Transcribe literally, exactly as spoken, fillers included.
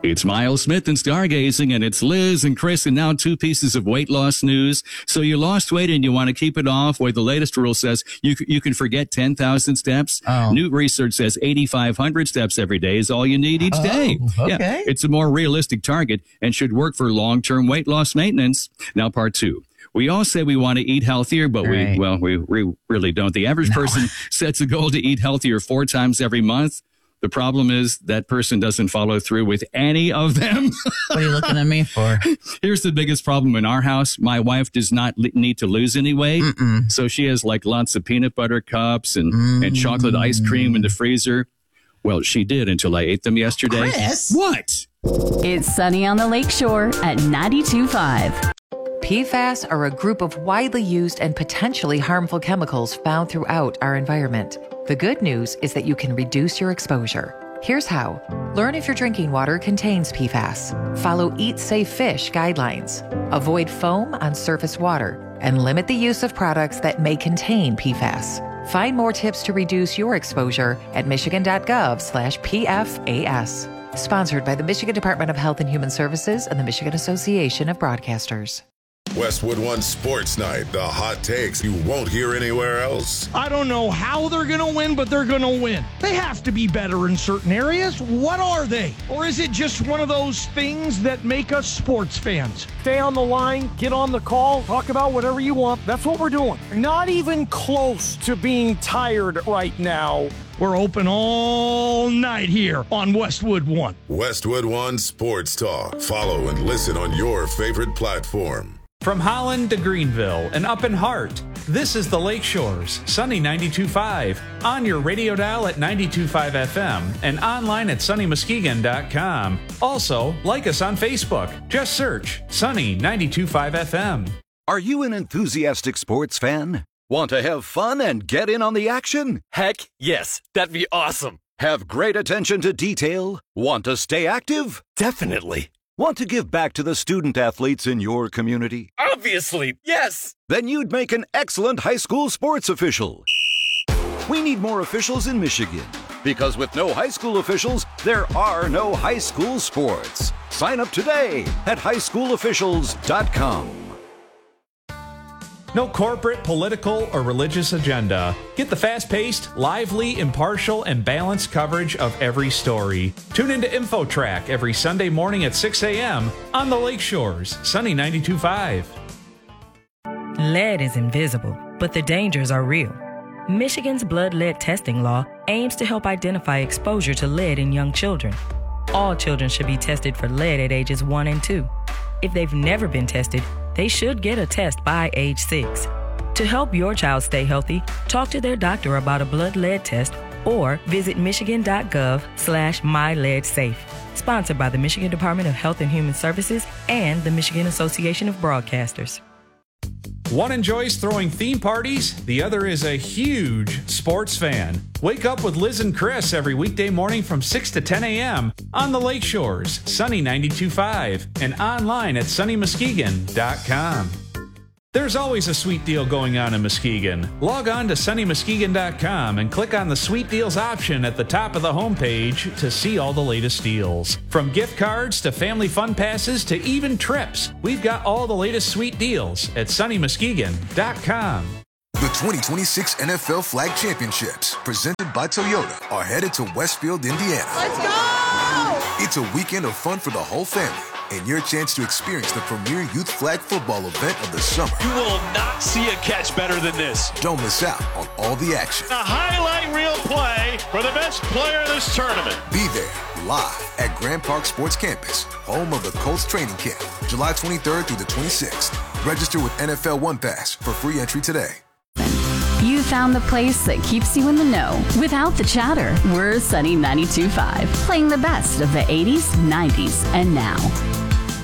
It's Miles Smith and Stargazing, and it's Liz and Chris, and now two pieces of weight loss news. So you lost weight and you want to keep it off, where the latest rule says you you can forget ten thousand steps. Oh. New research says eighty-five hundred steps every day is all you need each oh, day. Okay. Yeah, it's a more realistic target and should work for long-term weight loss maintenance. Now, part two. We all say we want to eat healthier, but right. we, well, we re- really don't. The average no. person sets a goal to eat healthier four times every month. The problem is that person doesn't follow through with any of them. What are you looking at me for? Here's the biggest problem in our house. My wife does not li- need to lose any weight. Mm-mm. So she has like lots of peanut butter cups and, mm. and chocolate ice cream in the freezer. Well, she did until I ate them yesterday. Chris? What? It's Sunny on the Lakeshore at ninety-two point five. P FAS are a group of widely used and potentially harmful chemicals found throughout our environment. The good news is that you can reduce your exposure. Here's how. Learn if your drinking water contains P FAS. Follow Eat Safe Fish guidelines. Avoid foam on surface water and limit the use of products that may contain P FAS. Find more tips to reduce your exposure at michigan.gov slash PFAS. Sponsored by the Michigan Department of Health and Human Services and the Michigan Association of Broadcasters. Westwood One Sports Night, the hot takes you won't hear anywhere else. I don't know how they're going to win, but they're going to win. They have to be better in certain areas. What are they? Or is it just one of those things that make us sports fans? Stay on the line, get on the call, talk about whatever you want. That's what we're doing. Not even close to being tired right now. We're open all night here on Westwood One. Westwood One Sports Talk. Follow and listen on your favorite platform. From Holland to Greenville and up in Hart, this is the Lakeshores, Sunny ninety-two point five, on your radio dial at ninety-two point five F M and online at sunny muskegon dot com. Also, like us on Facebook. Just search Sunny ninety-two point five F M. Are you an enthusiastic sports fan? Want to have fun and get in on the action? Heck, yes. That'd be awesome. Have great attention to detail? Want to stay active? Definitely. Want to give back to the student athletes in your community? Obviously, yes! Then you'd make an excellent high school sports official. We need more officials in Michigan, because with no high school officials, there are no high school sports. Sign up today at high school officials dot com. No corporate, political, or religious agenda. Get the fast-paced, lively, impartial, and balanced coverage of every story. Tune into InfoTrack every Sunday morning at six a.m. on the Lakeshores, Sunny ninety-two point five. Lead is invisible, but the dangers are real. Michigan's blood lead testing law aims to help identify exposure to lead in young children. All children should be tested for lead at ages one and two. If they've never been tested, they should get a test by age six. To help your child stay healthy, talk to their doctor about a blood lead test or visit michigan.gov slash myleadsafe. Sponsored by the Michigan Department of Health and Human Services and the Michigan Association of Broadcasters. One enjoys throwing theme parties, the other is a huge sports fan. Wake up with Liz and Chris every weekday morning from six to ten a.m. on the Lakeshores, Sunny ninety-two point five, and online at sunny muskegon dot com. There's always a sweet deal going on in Muskegon. Log on to sunny muskegon dot com and click on the Sweet Deals option at the top of the homepage to see all the latest deals. From gift cards to family fun passes to even trips, we've got all the latest sweet deals at sunny muskegon dot com. The twenty twenty-six N F L Flag Championships, presented by Toyota, are headed to Westfield, Indiana. Let's go! It's a weekend of fun for the whole family, and your chance to experience the premier youth flag football event of the summer. You will not see a catch better than this. Don't miss out on all the action. A highlight reel play for the best player of this tournament. Be there, live at Grand Park Sports Campus, home of the Colts training camp, July twenty-third through the twenty-sixth. Register with N F L One Pass for free entry today. You found the place that keeps you in the know without the chatter. We're Sunny ninety-two point five, playing the best of the eighties, nineties, and now.